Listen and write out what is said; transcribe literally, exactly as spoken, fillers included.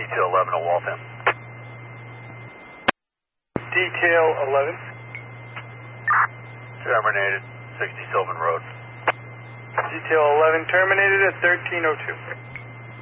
Detail eleven to Waltham. Detail eleven. Terminated, sixty Sylvan Road. Detail eleven terminated at thirteen oh two.